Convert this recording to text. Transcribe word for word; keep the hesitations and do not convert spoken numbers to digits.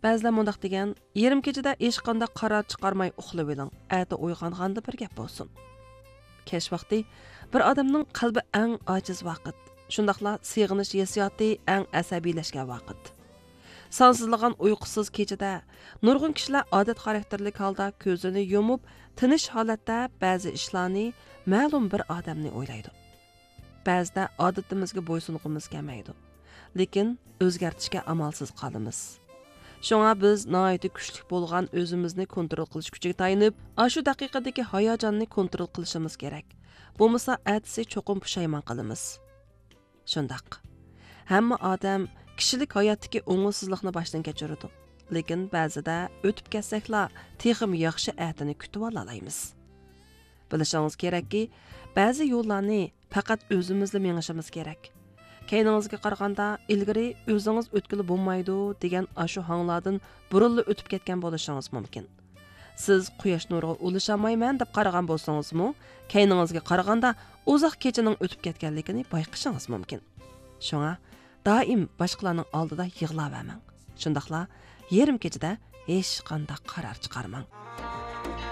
ba'zilar mundaq degan, yarim kechada hech qanday qaror chiqarmay uxlab oling, ati uyg'onganda bir gap bo'lsin. Kech vaqti bir odamning qalbi eng ojiz vaqt, shundaqla sig'inish hissiyoti eng asabiylashgan vaqt. Sansızlagan uyqusiz kechada nurg'un kishilar odat xarakterlik holda ko'zini yumib, tinish holatda ba'zi ishlarni ma'lum bir odamni o'ylaydi. Ba'zida odatimizga bo'ysunqimiz kelmaydi, lekin o'zgartishga amalsiz qolamiz. Shunga biz nihoyat kuchli bo'lgan o'zimizni kontrol qilish kuchiga tayanib, shu daqiqadagi hayajonni kontrol qilishimiz kerak. Bo'lmasa atisi cho'qim pushaymon qilamiz. Shundaq. Hamma odam kishilik hayotdagi o'ng'ursizlikni boshdan kechiradi. Lekin ba'zida o'tib ketsakla texim yaxshi atini kutib olaymiz. Bilishingiz kerakki, ba'zi yo'llarni faqat o'zimizla mengishimiz kerak. Keyningizga qaraganda ilgari o'zingiz o'tkili bo'lmaydi degan ashu hanglardan burilli o'tib ketgan bo'lishingiz mumkin. Siz quyosh nuriga ulashamayman deb qaragan bo'lsangiz-mu, keyningizga qaraganda uzoq kechaning o'tib ketganligini bayqashingiz mumkin. Shunga doim boshqalarning oldida yig'lavermang. Shundaqla yarim kechada hech qanday qaror chiqarmang.